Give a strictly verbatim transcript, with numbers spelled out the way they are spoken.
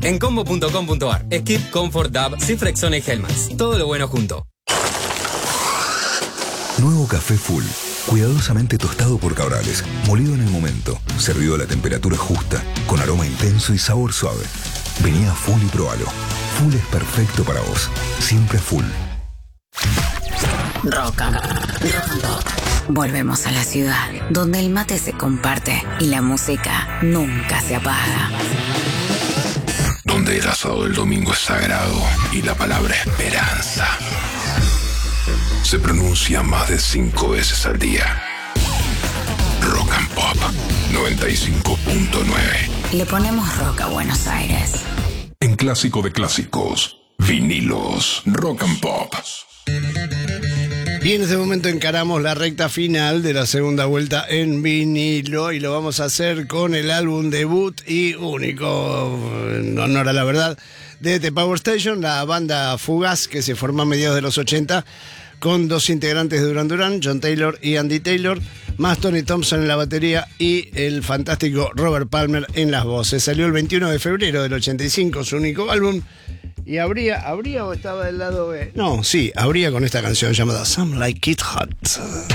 en combo punto com punto ar. Skip, Comfort, Dab, Cifrexona y Hellmann's. Todo lo bueno junto. Nuevo café Full. Cuidadosamente tostado por Cabrales, molido en el momento, servido a la temperatura justa, con aroma intenso y sabor suave. Vení a Full y probalo. Full es perfecto para vos. Siempre Full. Rock and Pop. Volvemos a la ciudad, donde el mate se comparte y la música nunca se apaga. Donde el asado del domingo es sagrado y la palabra esperanza se pronuncia más de cinco veces al día. Rock and Pop noventa y cinco punto nueve. Le ponemos rock a Buenos Aires. En clásico de clásicos, vinilos, Rock and Pop. Y en este momento encaramos la recta final de la segunda vuelta en vinilo y lo vamos a hacer con el álbum debut y único, en honor a la verdad, de The Power Station, la banda fugaz que se formó a mediados de los ochenta con dos integrantes de Duran Duran, John Taylor y Andy Taylor, más Tony Thompson en la batería y el fantástico Robert Palmer en las voces. Salió el veintiuno de febrero del ochenta y cinco, su único álbum. ¿Y habría, habría o estaba del lado B? No, sí, habría con esta canción llamada Some Like It Hot.